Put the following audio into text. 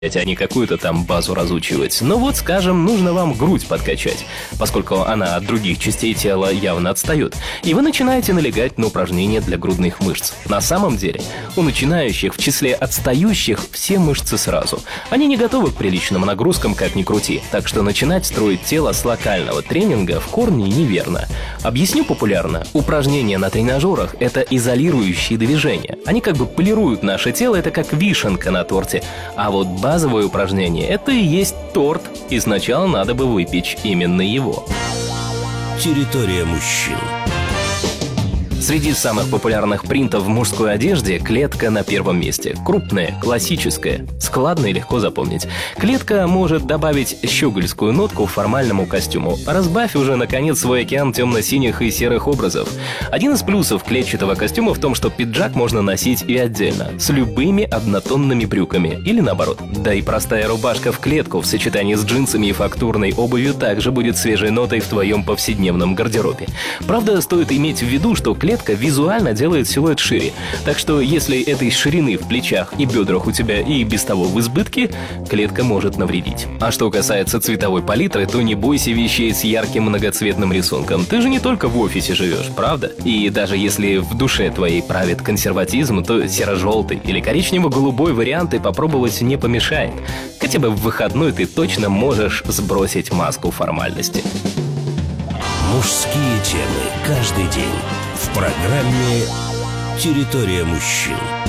а не какую-то там базу разучивать. Но вот, скажем, нужно вам грудь подкачать, поскольку она от других частей тела явно отстает. И вы начинаете налегать на упражнения для грудных мышц. На самом деле, у начинающих в числе отстающих все мышцы сразу. Они не готовы к приличным нагрузкам, как ни крути. Так что начинать строить тело с локального тренинга в корне неверно. Объясню популярно. Упражнения на тренажерах — это изолирующие движения. Они как бы полируют наше тело, это как вишенка на торте. А вот базовое упражнение — это и есть торт, и сначала надо бы выпечь именно его. Территория мужчин. Среди самых популярных принтов в мужской одежде клетка на первом месте. Крупная, классическая, складно и легко запомнить. Клетка может добавить щегольскую нотку формальному костюму. Разбавь уже, наконец, свой океан темно-синих и серых образов. Один из плюсов клетчатого костюма в том, что пиджак можно носить и отдельно, с любыми однотонными брюками, или наоборот. Да и простая рубашка в клетку в сочетании с джинсами и фактурной обувью также будет свежей нотой в твоем повседневном гардеробе. Правда, стоит иметь в виду, что клетка визуально делает силуэт шире. Так что если этой ширины в плечах и бедрах у тебя и без того в избытке, клетка может навредить. А что касается цветовой палитры, то не бойся вещей с ярким многоцветным рисунком. Ты же не только в офисе живешь, правда? И даже если в душе твоей правит консерватизм, то серо-желтый или коричнево-голубой варианты попробовать не помешает. Хотя бы в выходной ты точно можешь сбросить маску формальности. Мужские темы каждый день в программе «Территория мужчин».